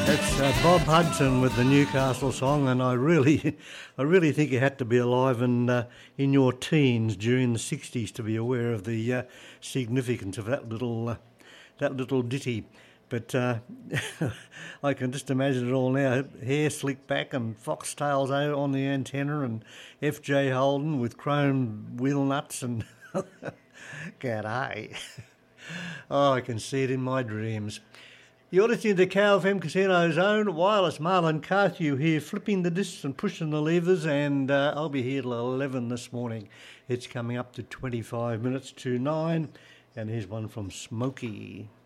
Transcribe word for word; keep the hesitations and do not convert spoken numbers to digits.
That's uh, Bob Hudson with the Newcastle song, and I really, I really think you had to be alive and uh, in your teens during the sixties to be aware of the uh, significance of that little, uh, that little ditty. But uh, I can just imagine it all now. Hair slicked back and foxtails out on the antenna, and F J Holden with chrome wheel nuts and g'day. Oh, I can see it in my dreams. You're listening to Cow F M Casino's own Wireless. Marlon Carthew here, flipping the discs and pushing the levers, and uh, I'll be here till eleven this morning. It's coming up to twenty-five minutes to nine, and here's one from Smokey.